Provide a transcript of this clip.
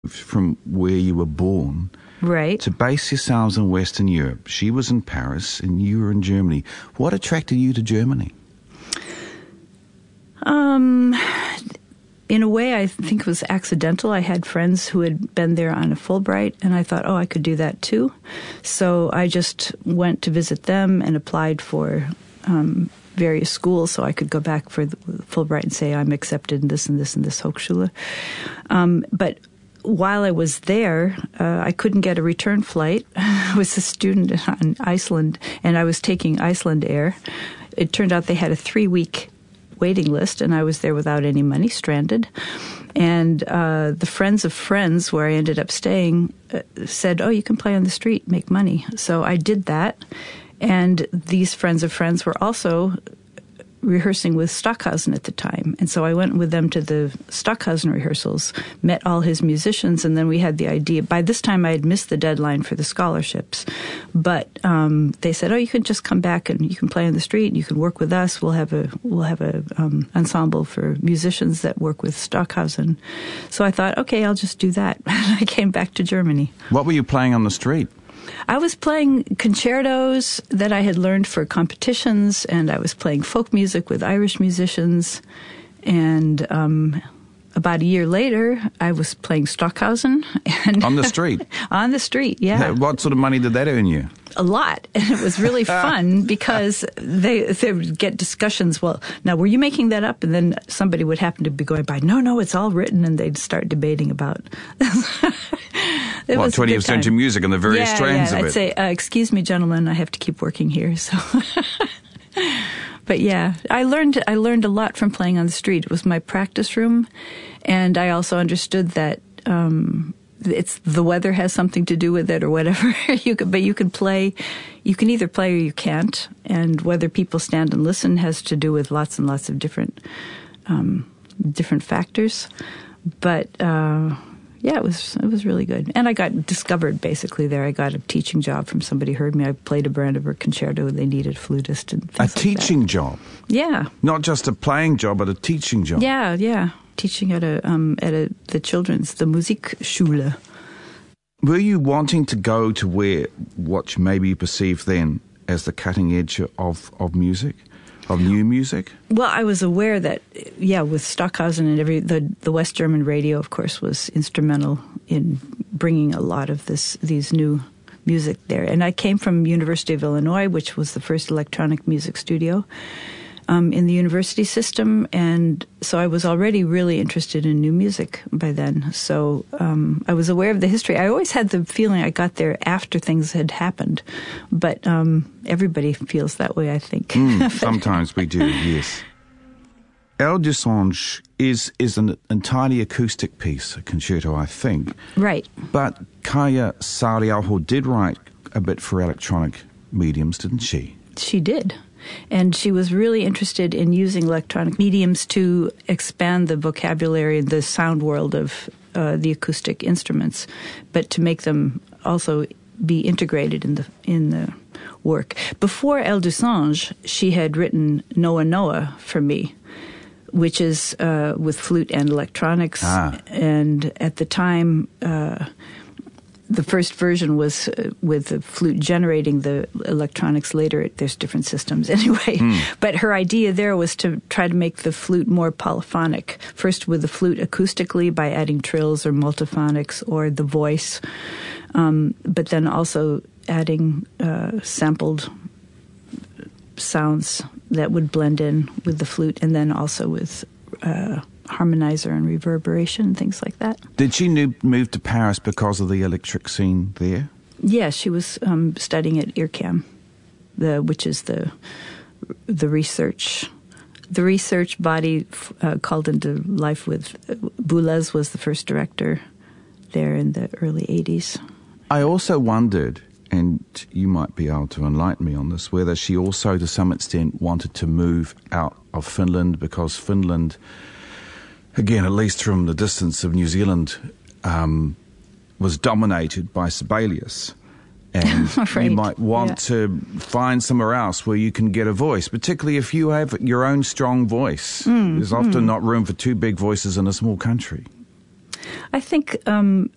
from where you were born, right, to base yourselves in Western Europe. She was in Paris and you were in Germany. What attracted you to Germany? In a way, I think it was accidental. I had friends who had been there on a Fulbright, and I thought, I could do that too. So I just went to visit them and applied for various schools so I could go back for the Fulbright and say I'm accepted in this and this and this Hochschule. But while I was there, I couldn't get a return flight. I was a student on Iceland, and I was taking Iceland Air. It turned out they had a 3-week waiting list, and I was there without any money, stranded. And the Friends of Friends, where I ended up staying, said, you can play on the street, make money. So I did that. And these Friends of Friends were also rehearsing with Stockhausen at the time. And so I went with them to the Stockhausen rehearsals, met all his musicians, and then we had the idea. By this time, I had missed the deadline for the scholarships. But they said, you can just come back and you can play on the street and you can work with us. We'll have a ensemble for musicians that work with Stockhausen. So I thought, okay, I'll just do that. I came back to Germany. What were you playing on the street? I was playing concertos that I had learned for competitions, and I was playing folk music with Irish musicians. And about a year later, I was playing Stockhausen. And on the street? On the street, yeah. What sort of money did that earn you? A lot. And it was really fun because they would get discussions. Well, now, were you making that up? And then somebody would happen to be going by, no, it's all written. And they'd start debating about 20th century music and the various strands of it. I'd say, excuse me, gentlemen, I have to keep working here. So, but yeah, I learned a lot from playing on the street. It was my practice room. And I also understood that, it's the weather has something to do with it or whatever. You can play. You can either play or you can't. And whether people stand and listen has to do with lots and lots of different factors. But it was really good. And I got discovered basically there. I got a teaching job from somebody who heard me. I played a Brandenburg concerto. They needed a flutist and things a teaching job. Yeah. Not just a playing job, but a teaching job. Yeah. Teaching at the children's, the Musikschule. Were you wanting to go to what maybe you perceived then as the cutting edge of music, of new music? Well, I was aware that, with Stockhausen and the West German radio, of course, was instrumental in bringing a lot of these new music there. And I came from University of Illinois, which was the first electronic music studio in the university system, and so I was already really interested in new music by then. So I was aware of the history. I always had the feeling I got there after things had happened, but everybody feels that way, I think. Sometimes we do, yes. Elle du Songe is an entirely acoustic piece, a concerto, I think. Right. But Kaya Saariaho did write a bit for electronic mediums, didn't she? She did. And she was really interested in using electronic mediums to expand the vocabulary, the sound world of the acoustic instruments, but to make them also be integrated in the work. Before Elle du Songe, she had written Noa Noa for me, which is with flute and electronics. And at the time, the first version was with the flute generating the electronics. Later, there's different systems anyway. But her idea there was to try to make the flute more polyphonic. First with the flute acoustically by adding trills or multiphonics or the voice, but then also adding sampled sounds that would blend in with the flute, and then also with harmonizer and reverberation and things like that. Did she move to Paris because of the electric scene there? Yeah, she was studying at IRCAM, which is the research body called into life with Boulez was the first director there in the early 80s. I also wondered, and you might be able to enlighten me on this, whether she also to some extent wanted to move out of Finland, because Finland, again, at least from the distance of New Zealand, was dominated by Sibelius. And right. You might want to find somewhere else where you can get a voice, particularly if you have your own strong voice. There's often not room for two big voices in a small country. I think